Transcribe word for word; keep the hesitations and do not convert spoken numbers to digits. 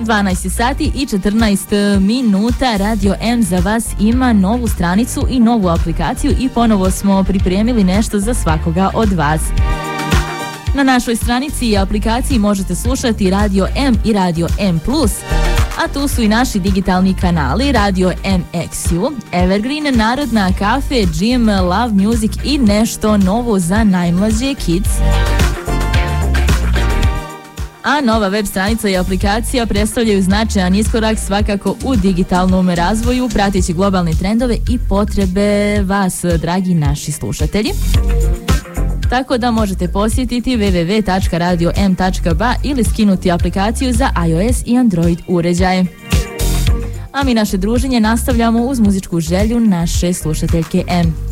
dvanaest sati i četrnaest minuta. Radio M za vas ima novu stranicu i novu aplikaciju i ponovo smo pripremili nešto za svakoga od vas. Na našoj stranici i aplikaciji možete slušati Radio M i Radio M plus, a tu su i naši digitalni kanali Radio M X U, Evergreen, Narodna kafe, Gym, Love Music i nešto novo za najmlađe kids. A nova web stranica i aplikacija predstavljaju značajan iskorak svakako u digitalnom razvoju, prateći globalne trendove i potrebe vas, dragi naši slušatelji. Tako da možete posjetiti w w w tačka radio m tačka b a ili skinuti aplikaciju za iOS i Android uređaje. A mi naše druženje nastavljamo uz muzičku želju naše slušateljke M.